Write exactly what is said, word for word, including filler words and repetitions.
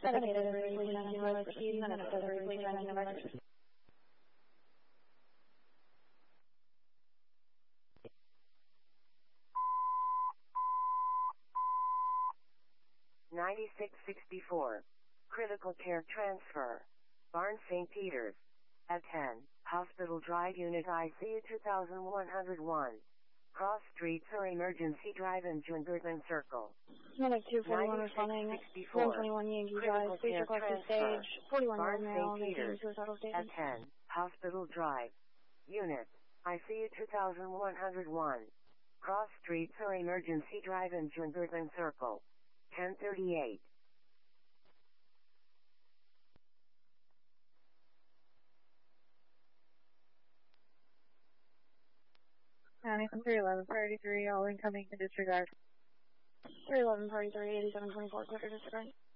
Dedicated three, please nineteen West, proceed, Minnesota three, please nineteen West. ninety-six sixty-four. Critical care transfer. Barnes Saint Peters. At ten. Hospital Drive Unit I C U two thousand one hundred one. Cross streets or Emergency Drive in Jungerton Circle. Medic two forty-one responding. one twenty-one Yankee Drive. Please request a stage. forty-one-year-old male making suicidal statement. At ten. Hospital Drive. Unit I C U two thousand one hundred one. Cross streets or Emergency Drive in Jungerton Circle. ten thirty-eight. County three eleven thirty-three, all incoming to disregard. three eleven thirty-three, eighty-seven twenty-four, clear to disregard.